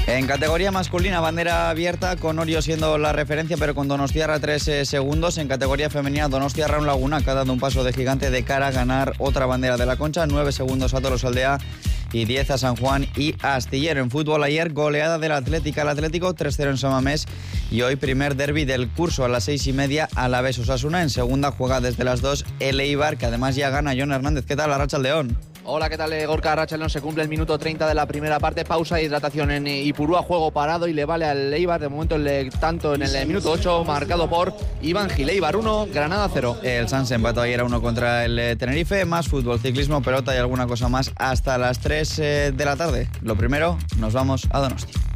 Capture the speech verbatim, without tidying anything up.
En categoría masculina, bandera abierta, con Orio siendo la referencia, pero con Donostiarra tres eh, segundos. En categoría femenina, Donostiarra un Laguna, que ha dado un paso de gigante de cara a ganar otra bandera de la Concha. nueve segundos a Tolosaldea y diez a San Juan y Astillero. En fútbol ayer, goleada del Atlético al Atlético, tres cero en Samamés. Y hoy primer derbi del curso a las seis y media, Alavés Osasuna. En segunda juega desde las dos el Eibar, que además ya gana Jon Hernández. ¿Qué tal, Arratsaldeon? Hola, ¿qué tal, Gorka? Arratsaldeon. Se cumple el minuto treinta de la primera parte. Pausa e hidratación en Ipurúa. Juego parado y le vale al Eibar. De momento, el tanto en el minuto ocho, marcado por Iván Gil. Eibar uno, Granada cero. El Sanse empató ayer a uno contra el Tenerife. Más fútbol, ciclismo, pelota y alguna cosa más hasta las tres de la tarde. Lo primero, nos vamos a Donosti.